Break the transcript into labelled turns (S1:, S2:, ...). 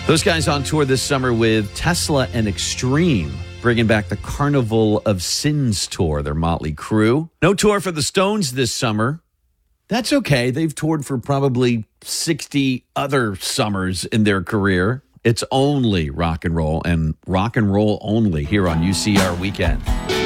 S1: Those guys on tour this summer with Tesla and Extreme, bringing back the Carnival of Sins tour, their motley crew. No tour for the Stones this summer. That's okay. They've toured for probably 60 other summers in their career. It's only rock and roll only here on UCR Weekend.